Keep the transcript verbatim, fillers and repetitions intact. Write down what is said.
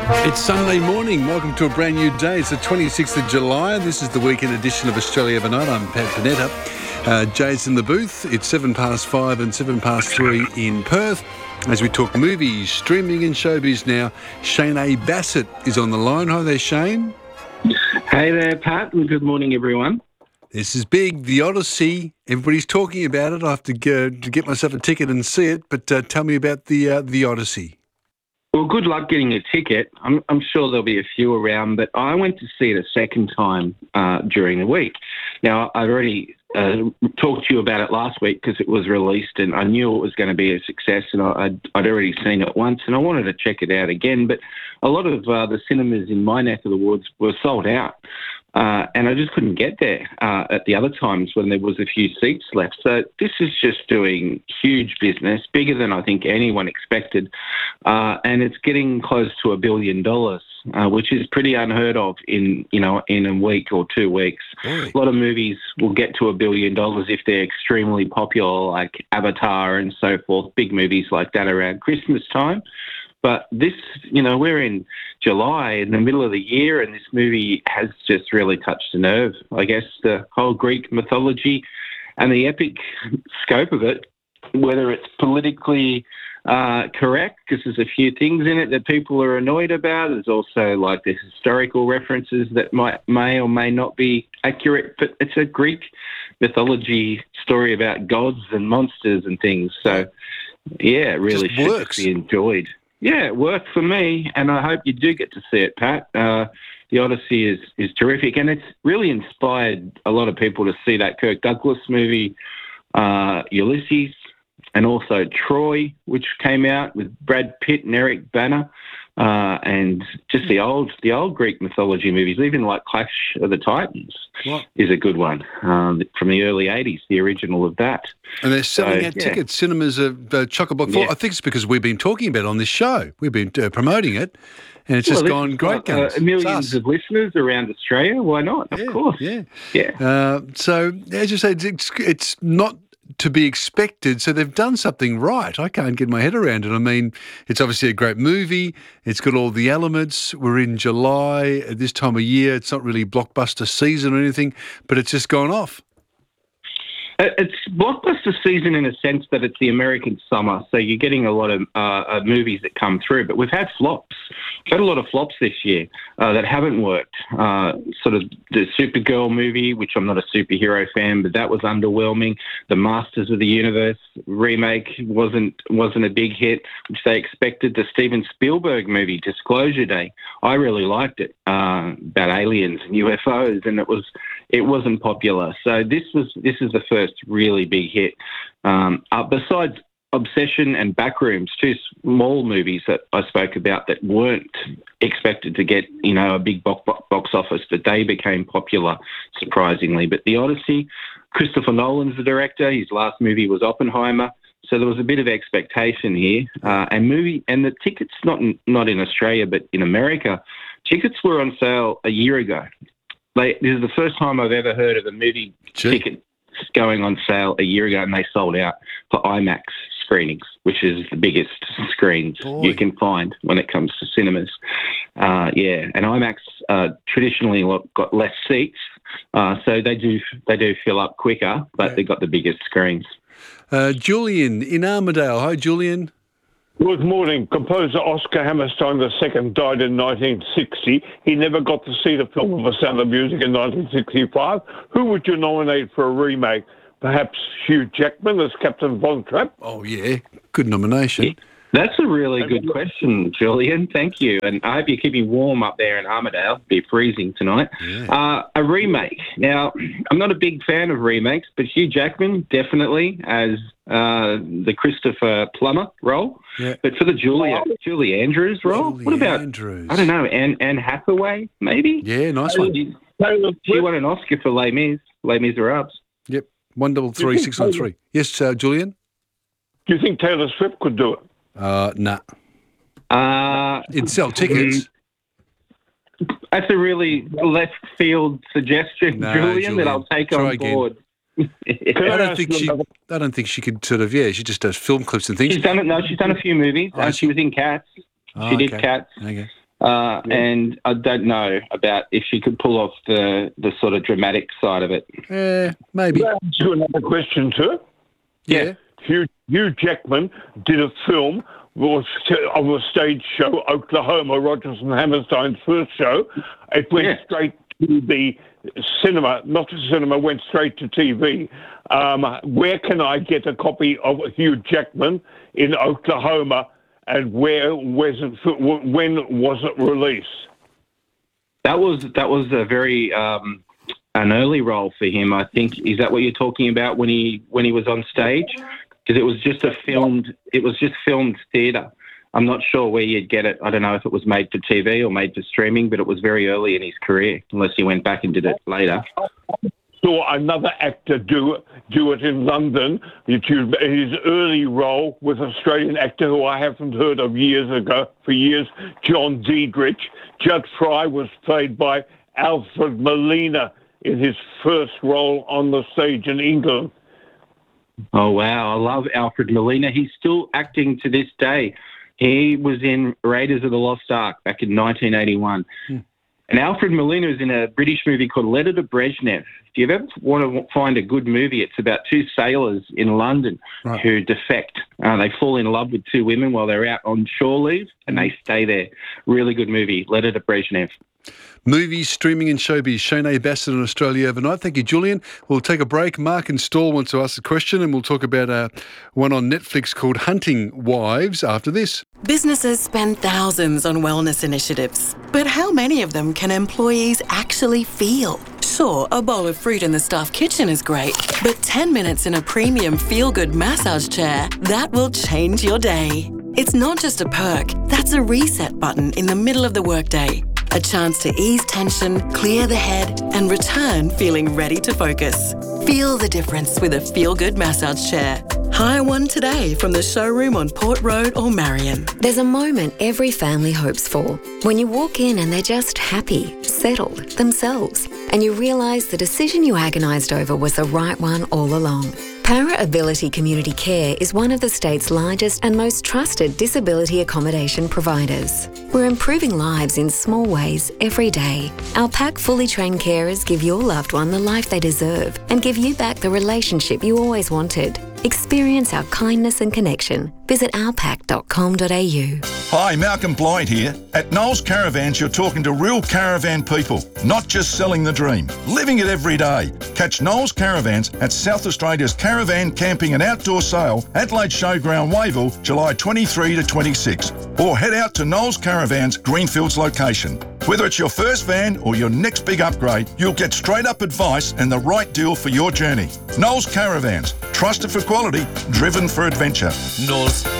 It's Sunday morning. Welcome to a brand new day. It's the twenty-sixth of July. This is the weekend edition of Australia Overnight. I'm Pat Panetta. Uh, Jay's in the booth. It's seven past five and seven past three in Perth. As we talk movies, streaming and showbiz now, Shane A. Bassett is on the line. Hi there, Shane. Hey there, Pat, and good morning, everyone. This is big, The Odyssey. Everybody's talking about it. I have to go to get myself a ticket and see it, but uh, tell me about the uh, The Odyssey. Well, good luck getting a ticket. I'm, I'm sure there'll be a few around, but I went to see it a second time uh, during the week. Now, I've already uh, talked to you about it last week because it was released and I knew it was going to be a success, and I, I'd, I'd already seen it once and I wanted to check it out again, but a lot of uh, the cinemas in my neck of the woods were sold out. Uh, and I just couldn't get there uh, at the other times when there was a few seats left. So this is just doing huge business, bigger than I think anyone expected. Uh, and it's getting close to a billion dollars, uh, which is pretty unheard of in, you know, in a week or two weeks. Really? A lot of movies will get to a billion dollars if they're extremely popular, like Avatar and so forth, big movies like that around Christmas time. But this, you know, we're in July, in the middle of the year, and this movie has just really touched a nerve. I guess the whole Greek mythology and the epic scope of it, whether it's politically uh, correct, because there's a few things in it that people are annoyed about. There's also like the historical references that might may or may not be accurate, but it's a Greek mythology story about gods and monsters and things. So, yeah, it really Just should works. just be enjoyed. Yeah, it worked for me, and I hope you do get to see it, Pat. Uh, the Odyssey is, is terrific, and it's really inspired a lot of people to see that Kirk Douglas movie, uh, Ulysses, and also Troy, which came out with Brad Pitt and Eric Bana, uh, and just the old the old Greek mythology movies, even like Clash of the Titans What? is a good one um, from the early eighties, the original of that. And they're selling So, out yeah. tickets. Cinemas are uh, chock-a-block full. Yeah. I think it's because we've been talking about it on this show. We've been uh, promoting it, and it's just Well, this gone has great got, guns. Uh, millions It's us. of listeners around Australia. Why not? Yeah, Of course. Yeah. Yeah. Uh, so, as you say, it's, it's not to be expected. So they've done something right. I can't get my head around it. I mean, it's obviously a great movie. It's got all the elements. We're in July at this time of year. It's not really blockbuster season or anything, but it's just gone off. Uh, It's blockbuster season in a sense that it's the American summer, so you're getting a lot of uh, uh, movies that come through. But we've had flops. We've had a lot of flops this year uh, that haven't worked. Uh, sort of the Supergirl movie, which I'm not a superhero fan, but that was underwhelming. The Masters of the Universe remake wasn't wasn't a big hit, which they expected. The Steven Spielberg movie, Disclosure Day, I really liked it, uh, about aliens and U F Os, and it was it wasn't popular. So this was this is the first really big hit. Um, uh, besides Obsession and Backrooms, two small movies that I spoke about that weren't expected to get, you know, a big box, box office, but they became popular, surprisingly. But The Odyssey, Christopher Nolan's the director. His last movie was Oppenheimer. So there was a bit of expectation here. Uh, and movie and the tickets, not in, not in Australia, but in America, tickets were on sale a year ago. They, this is the first time I've ever heard of a movie Gee. ticket going on sale a year ago, and they sold out for IMAX screenings, which is the biggest screens Boy. you can find when it comes to cinemas. Uh, yeah, and IMAX uh, traditionally lo- got less seats, uh, so they do they do fill up quicker, but Yeah. they've got the biggest screens. Uh, Julian in Armidale. Hi, Julian. Good morning. Composer Oscar Hammerstein the Second died in nineteen sixty. He never got to see the film of The Sound of Music in nineteen sixty-five. Who would you nominate for a remake? Perhaps Hugh Jackman as Captain Von Trapp? Oh, yeah. Good nomination. That's a really good question, Julian. Thank you. And I hope you're keeping warm up there in Armidale. It'll be freezing tonight. Yeah. Uh, a remake. Now, I'm not a big fan of remakes, but Hugh Jackman, definitely, as uh, the Christopher Plummer role. Yeah. But for the Julia, Julie Andrews role, Julie what about, Andrews. I don't know, Anne, Anne Hathaway, maybe? Yeah, nice one. She, she won an Oscar for Les Mis, Les Miserables. Yep. One double three six one three. Yes, uh, Julian. Do you think Taylor Swift could do it? Uh, nah. Uh, It'd sell tickets. That's a really left field suggestion, No, Julian, Julian, that I'll take try on again. board. Can I don't ask think you she. another- I don't think she could sort of. Yeah, she just does film clips and things. She's done it. No, she's done a few movies. Oh, Uh, she- she was in Cats. Oh, she did okay. Cats. Okay. Uh, Yeah. And I don't know about if she could pull off the, the sort of dramatic side of it. Eh, maybe. Well, to another question, sir. Yeah. Hugh, Hugh Jackman did a film was of a stage show, Oklahoma, Rodgers and Hammerstein's first show. It went Yeah. straight to the cinema, not to cinema, went straight to T V. Um, where can I get a copy of Hugh Jackman in Oklahoma, and where was it? When was it released? That was that was a very um, an early role for him. I think is that what you're talking about when he when he was on stage? Because it was just a filmed it was just filmed theatre. I'm not sure where you'd get it. I don't know if it was made for T V or made for streaming, but it was very early in his career, unless he went back and did it later. Saw another actor do do it in London. His early role with Australian actor who I haven't heard of years ago for years, John Diedrich. Judd Fry was played by Alfred Molina in his first role on the stage in England. Oh, wow. I love Alfred Molina. He's still acting to this day. He was in Raiders of the Lost Ark back in nineteen eighty-one. Hmm. And Alfred Molina is in a British movie called Letter to Brezhnev. If you ever want to find a good movie, it's about two sailors in London right. who defect. Uh, they fall in love with two women while they're out on shore leave, and they stay there. Really good movie, Letter to Brezhnev. Movies, streaming and showbiz. Shane Bassett on Australia Overnight. Thank you, Julian. We'll take a break. Mark and Stall wants to ask a question, and we'll talk about uh, one on Netflix called Hunting Wives after this. Businesses spend thousands on wellness initiatives, but how many of them can employees actually feel? Sure, a bowl of fruit in the staff kitchen is great, but ten minutes in a premium feel-good massage chair, that will change your day. It's not just a perk, that's a reset button in the middle of the workday. A chance to ease tension, clear the head, and return feeling ready to focus. Feel the difference with a feel-good massage chair. Hire one today from the showroom on Port Road or Marion. There's a moment every family hopes for. When you walk in and they're just happy, settled, themselves, and you realise the decision you agonised over was the right one all along. Para Ability Community Care is one of the state's largest and most trusted disability accommodation providers. We're improving lives in small ways every day. Our PAC fully trained carers give your loved one the life they deserve and give you back the relationship you always wanted. Experience our kindness and connection. Visit our pac dot com dot a u. Hi, Malcolm Blight here. At Knowles Caravans, you're talking to real caravan people, not just selling the dream, living it every day. Catch Knowles Caravans at South Australia's Caravan Camping and Outdoor Sale, Adelaide Showground, Wavell, July twenty-third to twenty-sixth. Or head out to Knowles Caravans, Greenfields location. Whether it's your first van or your next big upgrade, you'll get straight up advice and the right deal for your journey. Knowles Caravans, trusted for quality, driven for adventure. Knowles